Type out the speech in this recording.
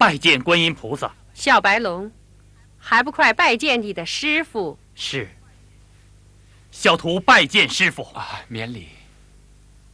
拜见观音菩萨。 小白龙，还不快拜见你的师傅？ 是。小徒拜见师傅。 免礼。